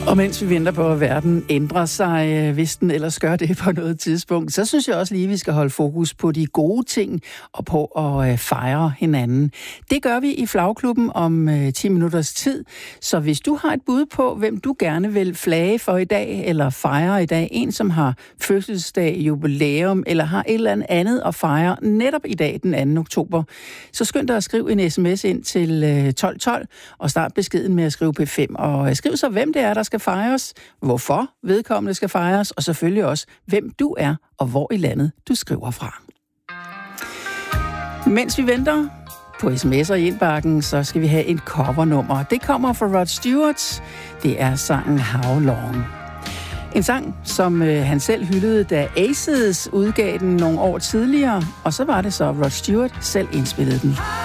Og mens vi venter på, at verden ændrer sig, hvis den ellers gør det på noget tidspunkt, så synes jeg også lige, at vi skal holde fokus på de gode ting og på at fejre hinanden. Det gør vi i Flagklubben om 10 minutters tid. Så hvis du har et bud på, hvem du gerne vil flage for i dag, eller fejre i dag, en som har fødselsdag, jubilæum, eller har et eller andet at fejre netop i dag, den 2. oktober, så skynd dig at skrive en sms ind til 1212 og start beskeden med at skrive P5. Og skriv så, hvem det er, der skal fejres, hvorfor vedkommende skal fejres, og selvfølgelig også, hvem du er, og hvor i landet du skriver fra. Mens vi venter på sms'er i indbakken, så skal vi have et covernummer. Det kommer fra Rod Stewart. Det er sangen How Long. En sang, som han selv hyldede, da Aces udgav den nogle år tidligere, og så var det så Rod Stewart selv indspillede den.